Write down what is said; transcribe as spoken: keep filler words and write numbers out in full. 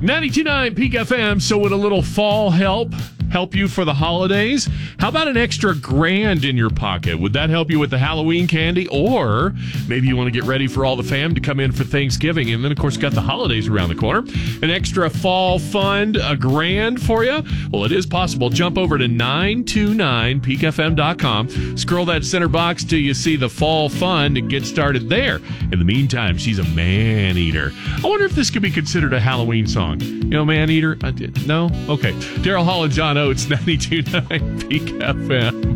ninety-two point nine Peak F M. So would a little fall help help you for the holidays? How about an extra grand in your pocket? Would that help you with the Halloween candy? Or maybe you want to get ready for all the fam to come in for Thanksgiving, and then of course got the holidays around the corner. An extra fall fund, a grand for you? Well, it is possible. Jump over to nine two nine peak f m dot com. Scroll that center box till you see the fall fund and get started there. In the meantime, she's a man eater. I wonder if this could be considered a Halloween song. You know, man eater? I did. No? Okay. Daryl Hall and John Oates, ninety-two point nine Peak F M.